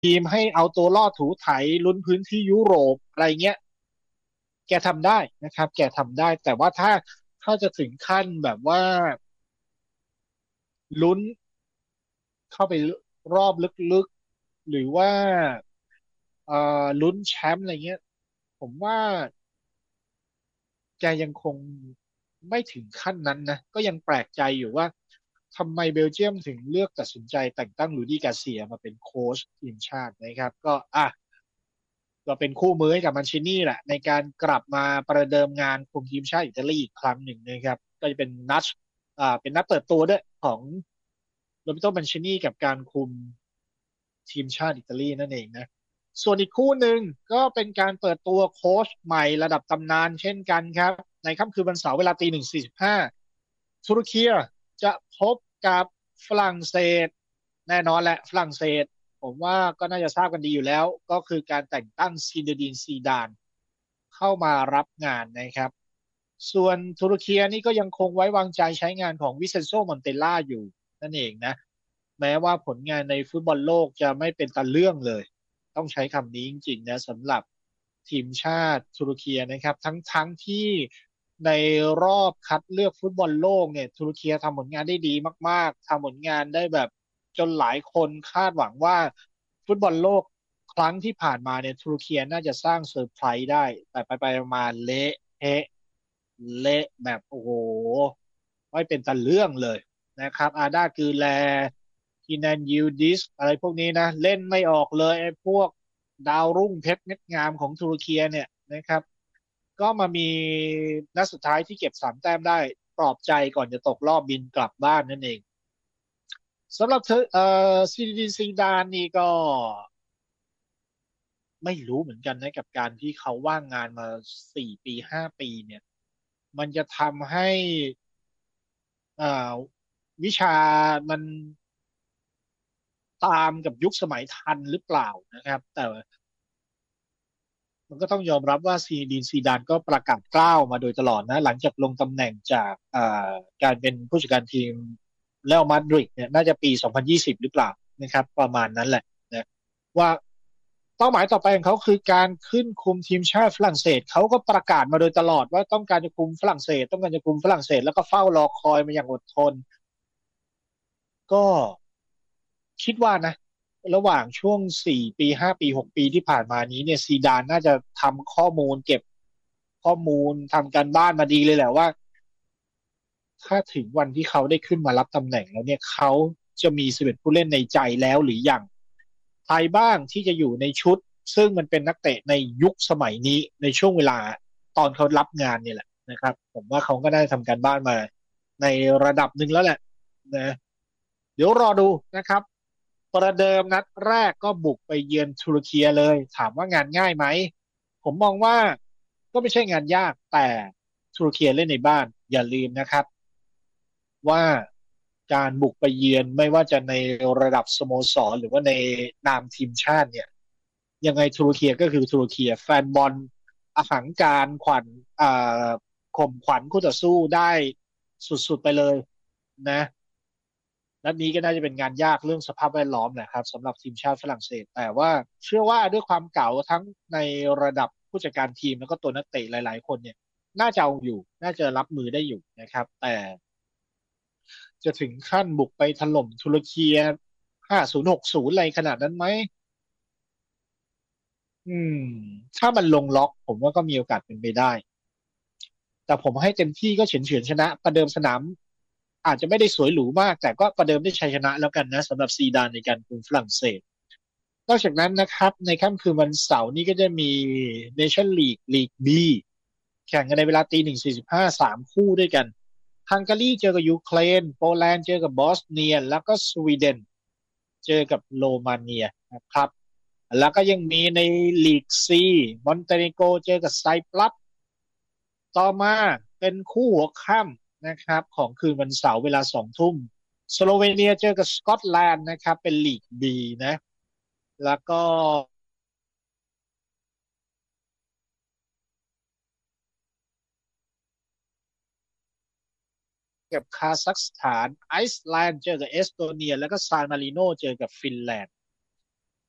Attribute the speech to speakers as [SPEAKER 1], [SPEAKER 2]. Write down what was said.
[SPEAKER 1] ทีมให้เอาตัวรอดถูไถลุ้นพื้นที่ยุโรปอะไรเงี้ยแกทำได้นะครับแกทำได้แต่ว่าถ้าจะถึงขั้นแบบว่าลุ้นเข้าไปรอบลึกๆหรือว่าเอ่ลุ้นแชมป์อะไรเงี้ยผมว่าแกยังคงไม่ถึงขั้นนั้นนะก็ยังแปลกใจอยู่ว่าทำไมเบลเยียมถึงเลือกตัดสินใจแต่งตั้งลูดี้กาเซียมาเป็นโค้ชทีมชาตินะครับก็เป็นคู่มือให้กับมันชินี่แหละในการกลับมาประเดิมงานคุมทีมชาติอิตาลีอีกครั้งหนึ่งนะครับก็จะเป็นนัดเปิดตัวด้วยของโรเบโตมันชินี่กับการคุมทีมชาติอิตาลีนั่นเองนะส่วนอีกคู่หนึ่งก็เป็นการเปิดตัวโค้ชใหม่ระดับตำนานเช่นกันครับในค่ำคืนวันเสาร์เวลาตี 1:45ตุรกีจะพบกับฝรั่งเศสแน่นอนแหละฝรั่งเศส ผมว่าก็น่าจะทราบกันดีอยู่แล้วก็คือการแต่งตั้งซีเดดีนซีดานเข้ามารับงานนะครับส่วนตุรกีนี่ก็ยังคงไว้วางใจใช้งานของวิเซนโซมอนเตล่าอยู่นั่นเองนะแม้ว่าผลงานในฟุตบอลโลกจะไม่เป็นตาเรื่องเลยต้องใช้คำนี้จริงๆนะสำหรับทีมชาติตุรกีนะครับทั้งที่ในรอบคัดเลือกฟุตบอลโลกเนี่ยตุรกีทำผลงานได้ดีมากๆทำผลงานได้แบบจนหลายคนคาดหวังว่าฟุตบอลโลกครั้งที่ผ่านมาเนี่ยตุรกีน่าจะสร้างเซอร์ไพรส์ได้แต่ไปมาเละเทะเละแบบโอ้โหไม่เป็นตะเรื่องเลยนะครับอาร์ดาคือแลกินันยูดิสอะไรพวกนี้นะเล่นไม่ออกเลยไอ้พวกดาวรุ่งเพชรเม็ดงามของตุรกีเนี่ยนะครับก็มามีนัดสุดท้ายที่เก็บ3 แต้มได้ปลอบใจก่อนจะตกรอบบินกลับบ้านนั่นเองสำหรับเธอซีดีซีดานนี่ก็ไม่รู้เหมือนกันนะกับการที่เขาว่างงานมา4 ปี 5 ปีเนี่ยมันจะทำให้เอ่อวิชามันตามกับยุคสมัยทันหรือเปล่านะครับแต่มันก็ต้องยอมรับว่าซีดีนซีดานก็ประกาศกล้าวมาโดยตลอดนะหลังจากลงตำแหน่งจากการเป็นผู้จัดการทีมเรอัลมาดริดเนี่ยน่าจะปี2020หรือเปล่านะครับประมาณนั้นแหละนะว่าเป้าหมายต่อไปของเขาคือการขึ้นคุมทีมชาติฝรั่งเศสเขาก็ประกาศมาโดยตลอดว่าต้องการจะคุมฝรั่งเศสต้องการจะคุมฝรั่งเศสแล้วก็เฝ้ารอคอยมาอย่างอดทนก็คิดว่านะระหว่างช่วง4 ปี 5 ปี 6 ปีที่ผ่านมานี้เนี่ยซีดานน่าจะทำข้อมูลเก็บข้อมูลทำการบ้านมาดีเลยแหละว่าถ้าถึงวันที่เขาได้ขึ้นมารับตำแหน่งแล้วเนี่ยเขาจะมี11ผู้เล่นในใจแล้วหรือยังใครบ้างที่จะอยู่ในชุดซึ่งมันเป็นนักเตะในยุคสมัยนี้ในช่วงเวลาตอนเขารับงานเนี่ยแหละนะครับผมว่าเขาก็ได้ทำการบ้านมาในระดับหนึ่งแล้วแหละนะเดี๋ยวรอดูนะครับประเดิมนัดแรกก็บุกไปเยือนตุรกีเลยถามว่างานง่ายไหมผมมองว่าก็ไม่ใช่งานยากแต่ตุรกีเล่นในบ้านอย่าลืมนะครับ ว่าการบุกไปเยือนไม่ว่าจะในระดับสโมสรหรือว่าในนามทีมชาติเนี่ยยังไงตุรกีก็คือตุรกีแฟนบอลอหังการขวัญอ่าข่มขวัญคู่ต่อสู้ได้สุดๆไปเลยนะนัดนี้ก็น่าจะเป็นงานยากเรื่องสภาพแวดล้อมนะครับสำหรับทีมชาติฝรั่งเศสแต่ว่าเชื่อว่าด้วยความเก่าทั้งในระดับผู้จัดการทีมแล้วก็ตัวนักเตะหลายๆคนเนี่ยน่าจะเอาอยู่น่าจะรับมือได้อยู่นะครับแต่ จะถึงขั้นบุกไปถล่มตุรกี5060อะไรขนาดนั้นไหมอืมถ้ามันลงล็อกผมว่าก็มีโอกาสเป็นไปได้ แต่ผมให้เต็มที่ก็เฉือนเฉือนชนะประเดิมสนามอาจจะไม่ได้สวยหรูมากแต่ก็ประเดิมได้ชัยชนะแล้วกันนะสำหรับซีดานในการคุมฝรั่งเศสนอกจากนั้นนะครับในค่ำคืนวันเสาร์นี้ก็จะมีเนชั่นลีกบีแข่งกันในเวลาตี 1:453 คู่ด้วยกันฮังการีเจอกับยูเครนโปแลนด์เจอกับบอสเนียแล้วก็สวีเดน เจอกับโรมาเนียนะครับแล้วก็ยังมีในลีกซีมอนเตเนโกเจอกับไซปรัสต่อมาเป็นคู่หัวค่ำนะครับของคืนวันเสาร์เวลา2 ทุ่มสโลเวเนียเจอกับสกอตแลนด์นะครับเป็นลีกบีนะแล้วก็กับคาซัคสถานไอซ์แลนด์เจอกับเอสโตเนียแล้วก็ซานมาริโนเจอกับฟินแลนด์